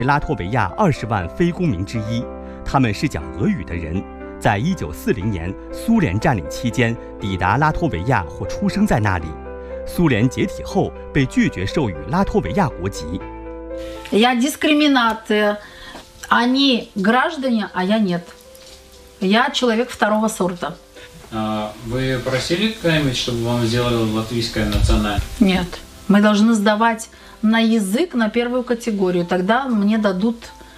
拉脱维亚20万非公民之一，他们是讲俄语的人，在1940年苏联占领期间抵达拉脱维亚或出生在那里。苏联解体后被拒绝授予拉脱维亚国籍。 Я дискриминация. Они граждане, а я нет. Я человек второго сорта. Вы просили когда-нибудь, чтобы вам сделали латвийское национальное? Нет. Мы должны сдавать на язык на первую категорию. Тогда мне дадут,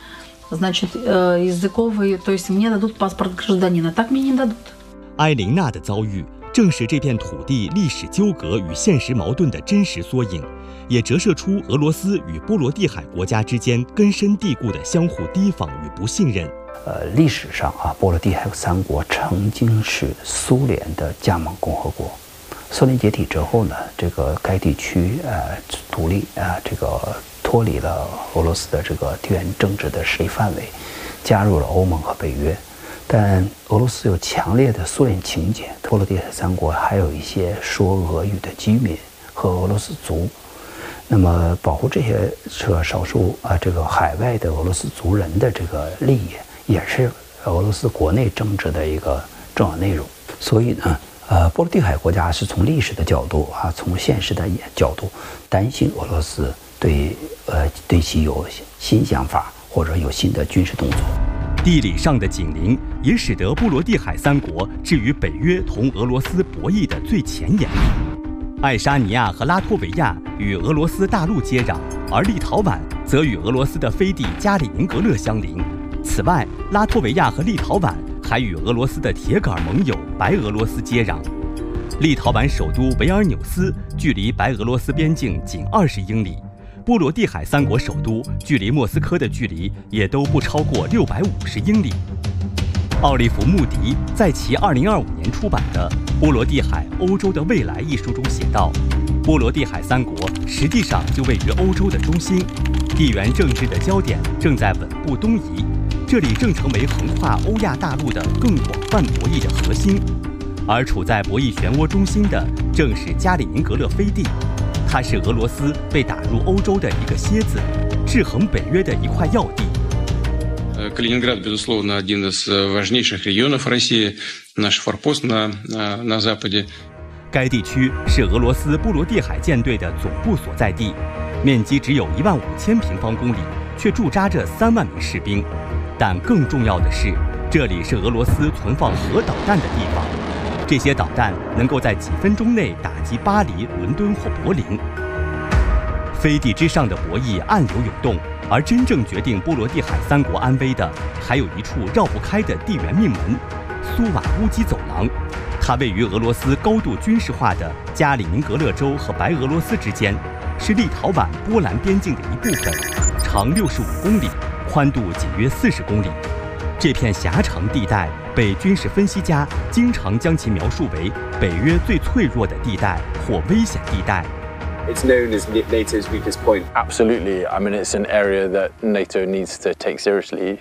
значит, языковый, то есть мне дадут паспорт гражданина. Так мне не дадут. 埃琳娜的遭遇正是这片土地历史纠葛与现实矛盾的真实缩影，也折射出俄罗斯与波罗的海国家之间根深蒂固的相互提防与不信任。 历史上波罗的海三国曾经是苏联的加盟共和国。苏联解体之后呢，这个该地区独立这个脱离了俄罗斯的这个地缘政治的势力范围，加入了欧盟和北约。但俄罗斯有强烈的苏联情结，波罗的海三国还有一些说俄语的居民和俄罗斯族。那么保护这些少数这个海外的俄罗斯族人的这个利益，也是俄罗斯国内政治的一个重要内容。所以呢，波罗的海国家是从历史的角度从现实的角度担心俄罗斯对其有新想法或者有新的军事动作。 地理上的紧邻也使得波罗的海三国置于北约同俄罗斯博弈的最前沿。爱沙尼亚和拉脱维亚与俄罗斯大陆接壤，而立陶宛则与俄罗斯的飞地加里宁格勒相邻。此外，拉脱维亚和立陶宛还与俄罗斯的铁杆盟友白俄罗斯接壤。立陶宛首都维尔纽斯距离白俄罗斯边境仅20英里。波罗的海三国首都距离莫斯科的距离也都不超过650英里。奥利弗·穆迪在其2025年出版的《波罗的海：欧洲的未来》一书中写道，波罗的海三国实际上就位于欧洲的中心，地缘政治的焦点正在稳步东移，这里正成为横跨欧亚大陆的更广泛博弈的核心。而处在博弈漩涡中心的正是加里宁格勒飞地。它是俄罗斯被打入欧洲的一个楔子，制衡北约的一块要地。 Калининград, безусловно, один из важнейших регионов России, наш форпост на западе. 该地区是俄罗斯波罗的海舰队的总部所在地，面积只有15000平方公里，却驻扎着3万名士兵。但更重要的是，这里是俄罗斯存放核导弹的地方。这些导弹能够在几分钟内打击巴黎、伦敦或柏林。飞地之上的博弈暗流涌动，而真正决定波罗的海三国安危的，还有一处绕不开的地缘命门——苏瓦乌基走廊。它位于俄罗斯高度军事化的加里宁格勒州和白俄罗斯之间，是立陶宛波兰边境的一部分，长65公里，宽度仅约40公里。这片狭长地带被军事分析家经常将其描述为北约最脆弱的地带或危险地带。 It's known as NATO's weakest point. Absolutely. I mean, it's an area that NATO needs to take seriously,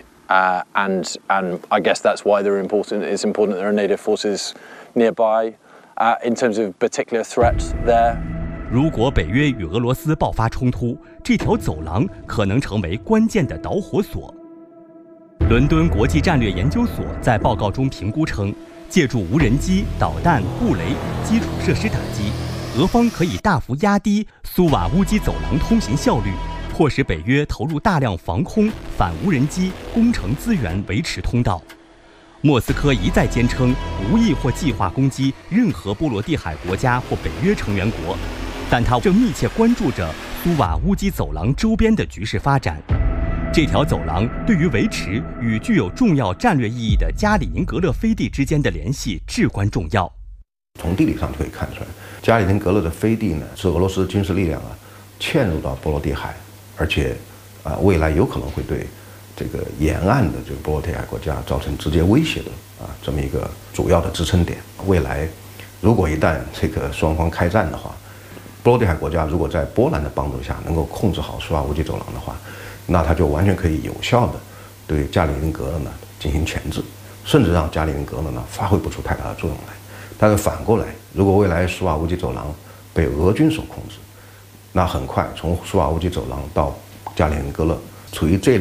and I guess that's why they're important. It's important there are NATO forces nearby. In terms of particular threats there. 如果北约与俄罗斯爆发冲突，这条走廊可能成为关键的导火索。伦敦国际战略研究所在报告中评估称，借助无人机、导弹、布雷与基础设施打击，俄方可以大幅压低苏瓦乌基走廊通行效率，迫使北约投入大量防空、反无人机、工程资源维持通道。莫斯科一再坚称无意或计划攻击任何波罗的海国家或北约成员国，但它正密切关注着苏瓦乌基走廊周边的局势发展。这条走廊对于维持与具有重要战略意义的加里宁格勒飞地之间的联系至关重要。 从地理上就可以看出来，加里宁格勒的飞地呢，是俄罗斯军事力量嵌入到波罗的海，而且未来有可能会对这个沿岸的这个波罗的海国家造成直接威胁的这么一个主要的支撑点。未来如果一旦这个双方开战的话，波罗的海国家如果在波兰的帮助下能够控制好苏瓦乌基走廊的话，那它就完全可以有效的对加里宁格勒呢进行钳制，甚至让加里宁格勒呢发挥不出太大的作用来。但是反过来，如果未来苏瓦乌基走廊被俄军所控制，那很快从苏瓦乌基走廊到加里宁格勒处于这